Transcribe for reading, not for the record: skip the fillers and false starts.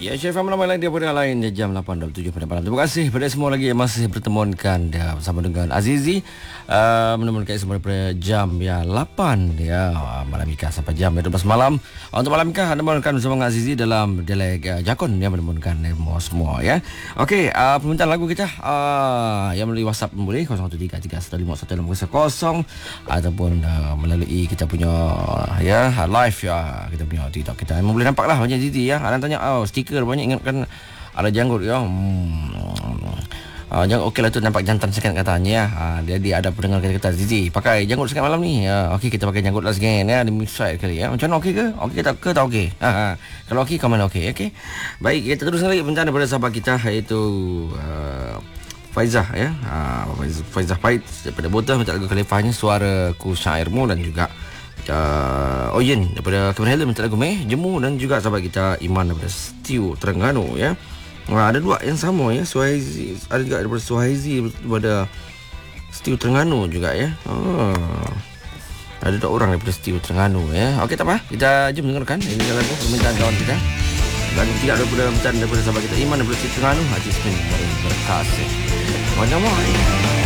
Ya, Chef Amal lain daripada lain jam 8.27 pada malam. Terima kasih kepada semua lagi yang masih bertemukan bersama dengan Azizi. Menemukan semua daripada jam 8 malam Ika sampai jam 12 malam. Untuk malam Ika anda menemukan bersama dengan Azizi dalam Deleg Jakun yang menemukan semua ya. Okey, permintaan lagu kita yang melalui WhatsApp pun boleh 0133151610 ataupun melalui kita punya live kita punya TikTok kita. Memang boleh nampaklah macam Azizi ya. Anda tanya stiker banyak ingatkan ada janggut ya. Janggut okey lah tu nampak jantan sikit katanya ya. Dia ada pendengar kata Zizi pakai janggut sikit malam ni. Okey kita pakai janggut lah sikit ya. Demi side kali ya. Macam mana okey ke? Okey tak okey? Kalau okey komen okey. Okey. Baik kita teruskan lagi permintaan daripada sahabat kita iaitu Faizah ya. Faizah Pait daripada Botah minta lagu Khalifahnya Suaraku Syairmu dan juga Oyen daripada Kevin Helen minta lagu Meh Jemu dan juga sahabat kita Iman daripada Stew Terengganu ya. Ada dua yang sama ya. Suhaizi ada juga daripada Suhaizi daripada Stew Terengganu juga ya. Ada dua orang daripada Stew Terengganu ya. Okey tak apa. Kita jom dengarkan ini lagu permintaan kawan kita. Lagu tiga daripada sahabat kita Iman daripada Stew Terengganu. Haji Spin berkasih. Macam mana?